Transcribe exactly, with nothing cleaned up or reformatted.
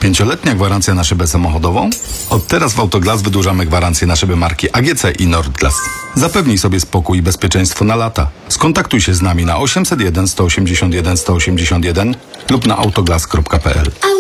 Pięcioletnia gwarancja na szybę samochodową? Od teraz w Autoglas wydłużamy gwarancję na szyby marki A G C i Nordglas. Zapewnij sobie spokój i bezpieczeństwo na lata. Skontaktuj się z nami na osiemset jeden sto osiemdziesiąt jeden sto osiemdziesiąt jeden lub na autoglas kropka p l.